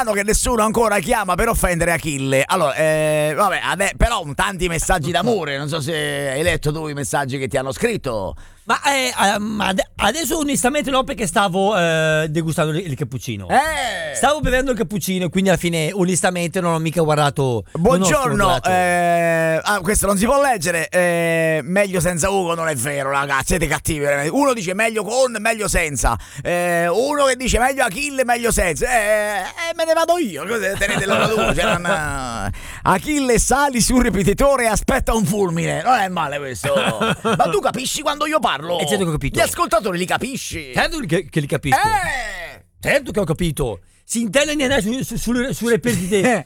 che nessuno ancora chiama per offendere Achille. Allora, però tanti messaggi d'amore. Non so se hai letto tu i messaggi che ti hanno scritto. Ma adesso onestamente no, perché stavo degustando il cappuccino. Stavo bevendo il cappuccino, quindi alla fine onestamente non ho mica guardato. Buongiorno, questo non si può leggere. Meglio senza Ugo non è vero, ragazzi, siete cattivi. Uno dice meglio con, meglio senza. Uno che dice meglio Achille, meglio senza. Me ne vado io, tenete la luce. Achille sali sul ripetitore e aspetta un fulmine. Non è male questo. Ma tu capisci quando io parlo? Certo che ho capito. Gli ascoltatori li capisci? Certo che li capisco. Certo che ho capito. Si intende sul ripetitore.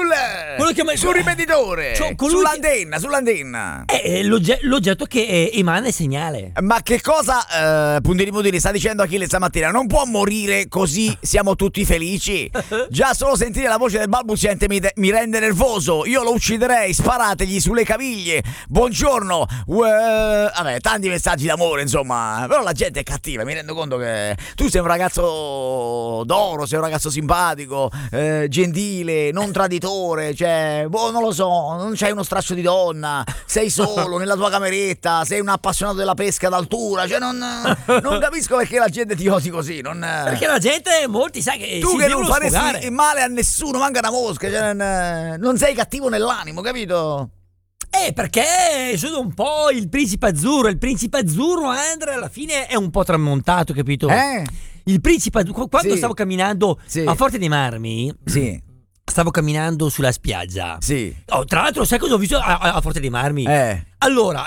Sul ripetitore. Sull'antenna. È l'oggetto che emana il segnale. Ma che cosa, puntini, sta dicendo Achille stamattina? Non può morire così siamo tutti felici? Già solo sentire la voce del balbuziente mi rende nervoso. Io lo ucciderei, sparategli sulle caviglie. Buongiorno. Vabbè, tanti messaggi d'amore, insomma. Però la gente è cattiva, mi rendo conto che tu sei un ragazzo d'oro, sei un ragazzo simpatico, gentile, non traditore, cioè, non lo so, non c'hai uno straccio di donna, sei solo nella tua cameretta, sei un appassionato della pesca d'altura, cioè non capisco perché la gente ti odi così, perché la gente, molti sai che tu si che non devono faresti sfogare. male a nessuno, manca una mosca, cioè, non sei cattivo nell'animo, capito? Perché sono un po' il principe azzurro. Il principe azzurro, Andrea, alla fine è un po' tramontato, capito? Il principe azzurro, quando stavo camminando a Forte dei Marmi, stavo camminando sulla spiaggia. Tra l'altro, sai cosa ho visto a Forte dei Marmi? Allora,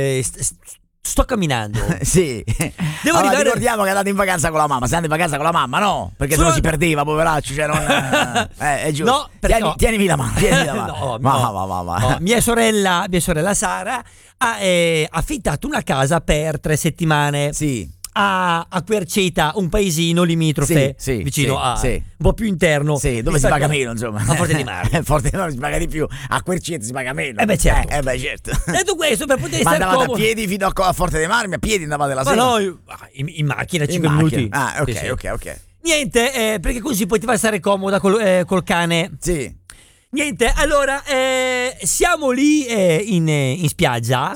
sto camminando. Devo arrivare. Ricordiamo che è andato in vacanza con la mamma. Sei andato in vacanza con la mamma, no? Perché se no si perdeva, poveraccio. Cioè è giusto. No, perché tienimi la mano. No. Mia sorella Sara ha affittato una casa per 3 settimane. A Querceta, un paesino limitrofe, vicino un po' più interno, dove si paga meno, insomma. A Forte dei Marmi. Forte dei Marmi si paga di più, a Querceta si paga meno. Certo. Detto questo, per poter stare comodo. Ma andavate a piedi fino a Forte dei Marmi? A piedi andavate la sera? Ma no, in macchina 5 minuti. Ok. Niente, perché così poteva stare comoda col cane. Niente, allora siamo lì in spiaggia.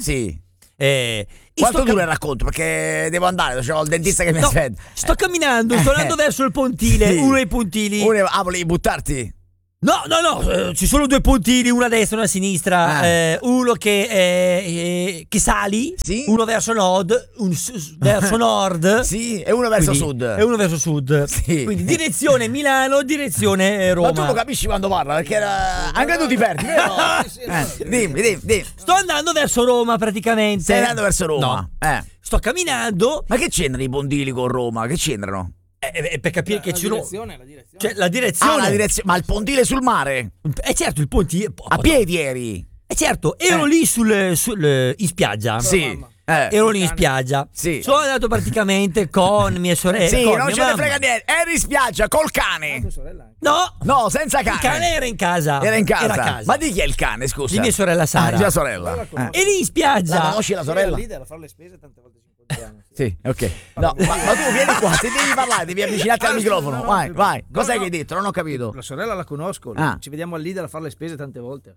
Quanto dura il racconto? Perché devo andare, c'ho il dentista che mi aspetta. Sto camminando, sto andando verso il pontile, uno dei pontili. Volevi buttarti? No, ci sono 2 pontili, uno a destra e uno a sinistra. Uno che sali, uno verso nord, verso nord, e uno verso sud. E uno verso sud. Quindi direzione Milano, direzione Roma. Ma tu lo capisci quando parla? Perché anche tu ti perdi, vero? Dimmi. Sto andando verso Roma praticamente. Stai andando verso Roma? No. Sto camminando. Ma che c'entrano i pontili con Roma? Che c'entrano? Per capire che ci sono. La direzione. Cioè, la direzione. La direzione. Ma il pontile sul mare? Certo, il pontile. A piedi eri? Certo, ero lì in spiaggia. Ero lì in spiaggia. Sono andato praticamente con mia sorella. Non ce ne frega niente. Eri in spiaggia col cane. No, senza cane. Il cane era in casa. Era a casa. Ma di chi è il cane, scusa? Di mia sorella Sara. Di mia sorella. E lì in spiaggia. La conosci la sorella? Lì a fare le spese tante volte. Ok. No, ma tu vieni qua, se devi parlare, devi avvicinarti al microfono. Vai. Cos'è che hai detto? Non ho capito. La sorella la conosco. Ci vediamo al leader a fare le spese tante volte.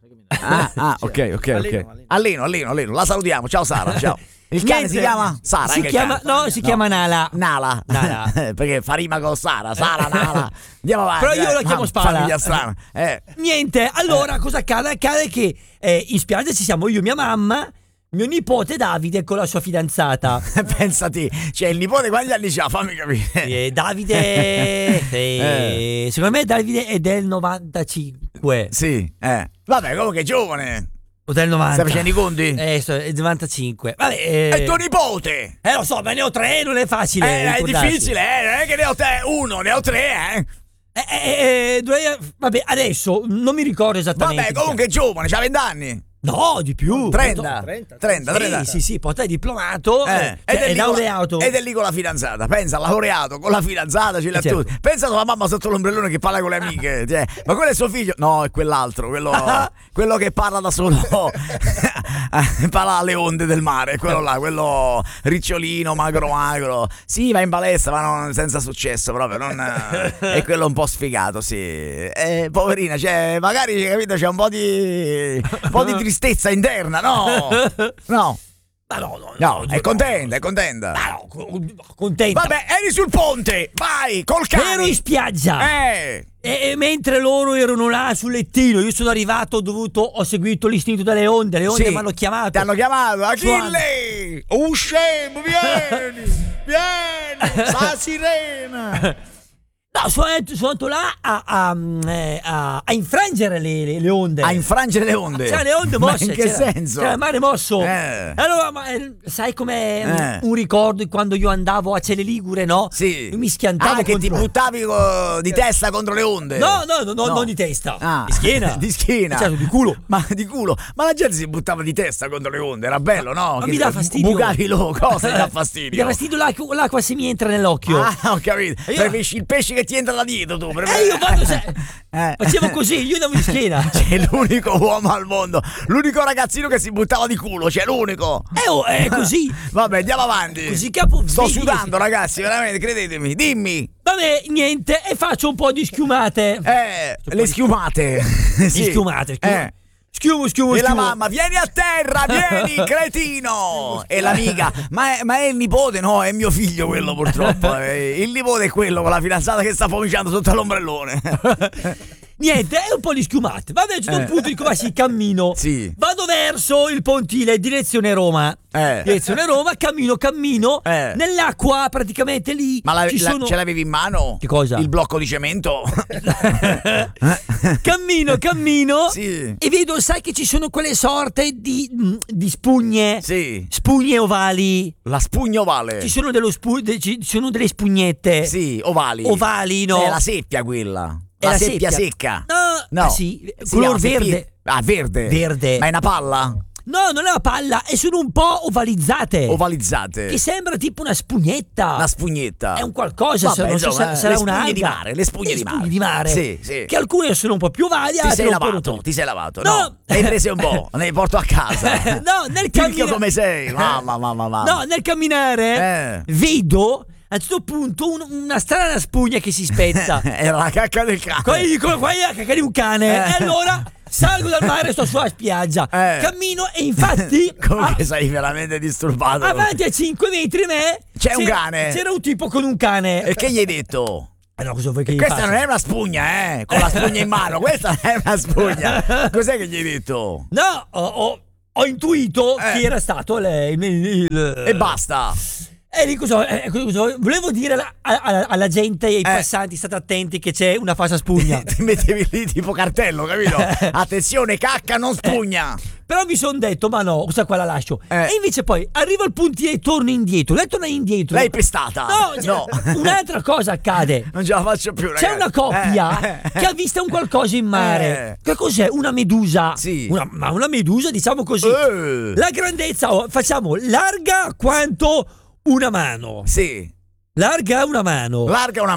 Ok. Alleno. La salutiamo. Ciao Sara, ciao. Il cane si chiama Sara? Si chiama Nala. Nala. Perché fa rima con Sara. Nala. Andiamo avanti. Però io la chiamo Spala. Famiglia strana. Niente, allora cosa accade? Accade che in spiaggia ci siamo io, mia mamma, mio nipote Davide con la sua fidanzata. Pensati, cioè il nipote quanti anni c'ha? Fammi capire. Davide secondo me Davide è del 95. Vabbè, comunque è giovane. O del 90. Stai facendo i conti? È 95. Vabbè, è tuo nipote. Lo so, ma ne ho 3, non è facile. È difficile, non è che ne ho 1, ne ho 3, vabbè, adesso non mi ricordo esattamente. Vabbè, comunque è giovane, c'ha 20 anni. No, di più. 30. Sì, poi te è diplomato, è laureato. Ed è lì con la fidanzata. Pensa, laureato, con la fidanzata, ce l'ha certo. tutti. Pensa a tua mamma sotto l'ombrellone che parla con le amiche. Cioè, ma quello è suo figlio? No, è quell'altro, quello che parla da solo. Parla alle onde del mare, quello là, quello ricciolino, magro. Sì, va in palestra, ma non, senza successo proprio. È quello un po' sfigato, sì. Poverina, cioè, magari, capito, c'è un po' di tristezza interna, no? No. No, è contenta. Contenta. Vabbè, eri sul ponte, vai, col cane. Ero in spiaggia. E mentre loro erano là sul lettino, io sono arrivato, ho seguito l'istinto delle onde. Le onde mi hanno chiamato. Ti hanno chiamato, Achille! Scemo, vieni, sa sirena. No, sono andato là a infrangere le onde. A infrangere le onde? Cioè, le onde mosse. Ma in che senso? Cioè, il mare mosso. Allora, sai com'è un ricordo di quando io andavo a Celle Ligure, no? Sì. Io mi schiantavo che ti buttavi di testa contro le onde? No, non di testa. Di schiena. Di schiena. Certo, di culo. Ma di culo. Ma la gente si buttava di testa contro le onde, era bello, no? Ma mi dà fastidio. Bucavi cosa mi dà fastidio? Mi dà fastidio l'acqua se mi entra nell'occhio. Ho capito. Il pesce che ti entra da dietro, tu. Io vado facevo così, io andavo in schiena. C'è l'unico uomo al mondo, l'unico ragazzino che si buttava di culo, c'è l'unico. È così. Vabbè, andiamo avanti. Così sto sudando, ragazzi, veramente, credetemi. Dimmi. Vabbè, niente, e faccio un po' di schiumate. Le schiumate. Sì. Schiumate. Schiumo. E la mamma, vieni a terra, vieni, cretino! E l'amica, ma è il nipote? No, è mio figlio quello, purtroppo. Il nipote è quello con la fidanzata che sta pomiciando sotto l'ombrellone. Niente, è un po' di schiumate. Vabbè, a un certo punto dico, ma sì, cammino. Sì. Vado verso il pontile, direzione Roma. Direzione Roma, cammino. Nell'acqua, praticamente lì. Ma sono... ce l'avevi in mano? Che cosa? Il blocco di cemento? Cammino. Sì. E vedo, sai che ci sono quelle sorte di spugne. Sì. Spugne ovali. La spugna ovale. Ci sono ci sono delle spugnette. Sì, ovali. Ovali, no? È la seppia quella. La seppia secca. No. Ah, sì, color verde. Verde. Ma è una palla? No, non è una palla, e sono un po' ovalizzate. Che sembra tipo una spugnetta. Una spugnetta. È un qualcosa, sarà un'alga. Le spugne di mare. Sì. Che alcune sono un po' più ovali, Ti sei lavato. No. Ne hai prese un po', ne porto a casa. No, nel camminare. come sei? Mamma. No, nel camminare vedo a un certo punto una strana spugna che si spezza. Era la cacca del cane. Qua è la cacca di un cane. E allora salgo dal mare e sto sulla spiaggia. Cammino e infatti comunque sei veramente disturbato. Avanti a 5 metri da me c'è un cane. C'era un tipo con un cane. E che gli hai detto? No, cosa vuoi che questa non è una spugna, con la spugna in mano. Questa non è una spugna. Cos'è che gli hai detto? No, ho intuito che era stato lei. E basta. E lì cosa volevo dire alla gente e ai passanti, state attenti che c'è una falsa spugna. Ti mettevi lì tipo cartello, capito? Attenzione, cacca non spugna. Però mi sono detto, ma no, questa qua la lascio. E invece poi arrivo al puntile e torno indietro. Lei torna indietro. L'hai pestata? No. Un'altra cosa accade. Non ce la faccio più, ragazzi. C'è una coppia che ha visto un qualcosa in mare. Che cos'è? Una medusa. Sì. Ma una medusa, diciamo così. La grandezza, facciamo larga quanto una mano. Sì. Larga una mano.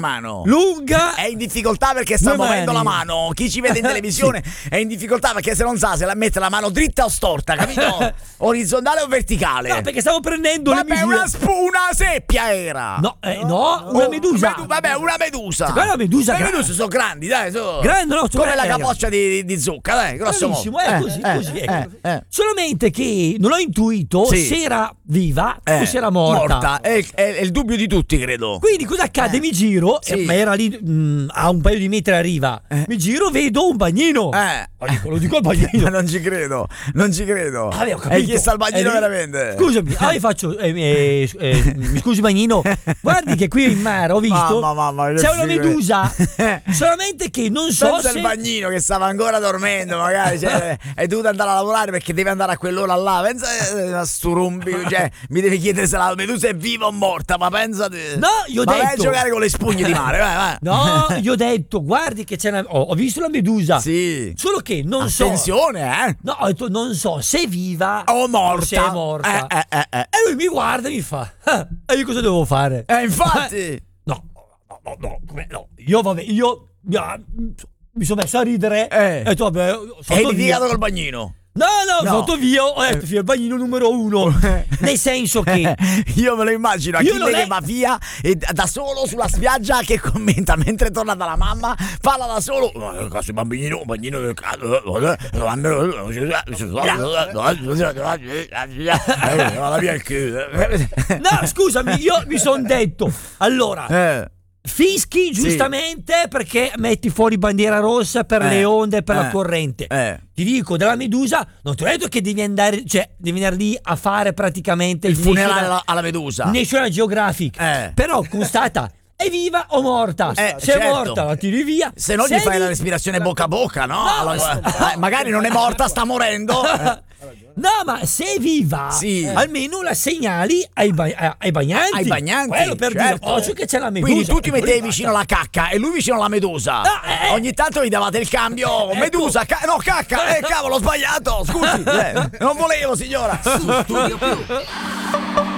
Lunga è in difficoltà perché sta muovendo la mano. Chi ci vede in televisione è in difficoltà perché se non sa se la mette la mano dritta o storta, capito? Orizzontale o verticale. No, perché stavo prendendo le misure. Una seppia era. No, una medusa. Una medusa. Una medusa. Le meduse sono grandi, dai. Grandi, no, come la capoccia di zucca, dai. Grosso modo. Così. Solamente che non ho intuito se era viva o se era morta. È il dubbio di tutti, credo. Quindi cosa accade? Mi giro, ma era lì a un paio di metri a riva. Mi giro, vedo un bagnino. Lo dico al bagnino. Ma non ci credo. Vabbè, ho capito. E chi sta al bagnino veramente? Scusami, io faccio. Mi scusi, bagnino. Guardi che qui in mare ho visto. Mamma, c'è una medusa. Solamente che non so pensa il bagnino che stava ancora dormendo, magari. È dovuto andare a lavorare perché deve andare a quell'ora là. Pensa a sturumbi. Mi deve chiedere se la medusa è viva o morta. Ma pensate. No, io ho detto. Vai a giocare con le spugne di mare, vai. No, io ho detto, guardi che c'è ho visto la medusa. Sì. Solo che non Attenzione, No, ho detto non so se è viva o morta. Se è morta. E lui mi guarda e mi fa: e io cosa devo fare? Infatti. No. Io mi sono messo a ridere. E ho detto, vabbè, hai litigato col bagnino? No, sotto via, ho detto il bagnino numero 1. Nel senso che io me lo immagino Achille che va via e da solo sulla spiaggia che commenta mentre torna dalla mamma, parla da solo. Questo bagnino del cazzo. Vada via il culo. No, scusami, io mi sono detto, allora fischi giustamente perché metti fuori bandiera rossa per le onde, per la corrente. Ti dico, della Medusa non ti ho detto che devi andare, devi andare lì a fare praticamente il funerale alla Medusa, National Geographic. Però constata, è viva o morta? Se è morta la tiri via. Se no gli fai la respirazione bocca a bocca, no? Magari non è morta, sta morendo. No, ma se è viva, almeno la segnali ai bagnanti. Ai bagnanti, quello per dire, occhio che c'è la Medusa. Quindi tu ti mettevi vicino alla cacca e lui vicino alla Medusa. Ogni tanto gli davate il cambio. Medusa, no, cacca. Cavolo, ho sbagliato. Scusi, non volevo, signora. Su Studio Più.